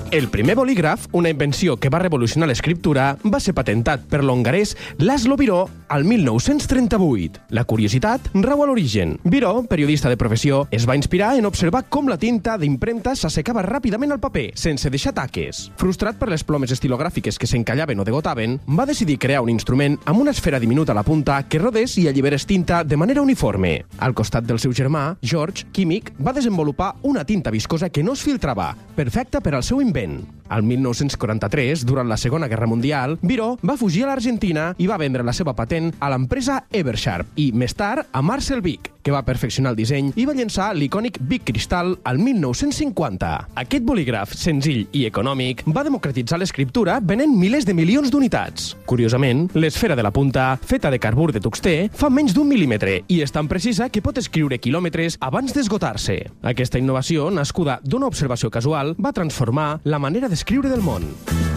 El primer bolígraf, una invenció que va revolucionar l'escriptura, va ser patentat per l'hongarès László Biró al 1938. La curiositat rau a l'origen. Biró, periodista de professió, es va inspirar en observar com la tinta d'impremta s'assecava ràpidament al paper, sense deixar taques. Frustrat per les plomes estilogràfiques que s'encallaven o degotaven, va decidir crear un instrument amb una esfera diminuta a la punta que rodés i alliberés tinta de manera uniforme. Al costat del seu germà, George, químic, va desenvolupar una tinta viscosa que no es filtrava, perfecta per al seu invent. Al 1943, durant la Segona Guerra Mundial, Biró va fugir a l'Argentina i va vendre la seva patent a l'empresa Eversharp i, més tard, a Marcel Vic, que va perfeccionar el disseny i va llançar l'icònic Vic Cristal al 1950. Aquest bolígraf, senzill i econòmic, va democratitzar l'escriptura venent milers de milions d'unitats. Curiosament, l'esfera de la punta, feta de carbur de tungstè, fa menys d'1 mil·límetre i és tan precisa que pot escriure quilòmetres abans d'esgotar-se. Aquesta innovació, nascuda d'una observació casual, va transformar la manera d'escriure del món.